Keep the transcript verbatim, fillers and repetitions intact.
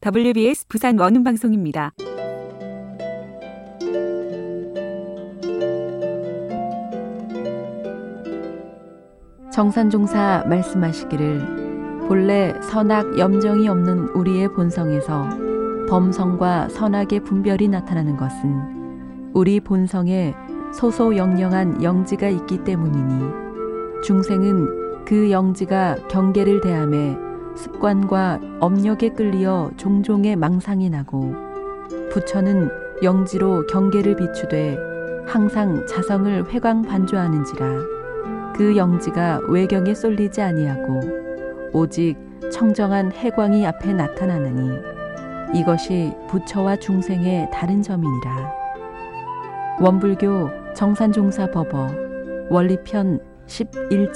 더블유비에스 부산 원음방송입니다. 정산종사 말씀하시기를 본래 선악 염정이 없는 우리의 본성에서 범성과 선악의 분별이 나타나는 것은 우리 본성에 소소영령한 영지가 있기 때문이니 중생은 그 영지가 경계를 대함에 습관과 업력에 끌리어 종종의 망상이 나고 부처는 영지로 경계를 비추되 항상 자성을 회광반조하는지라 그 영지가 외경에 쏠리지 아니하고 오직 청정한 해광이 앞에 나타나느니 이것이 부처와 중생의 다른 점이니라. 원불교 정산종사법어 원리편 십일 장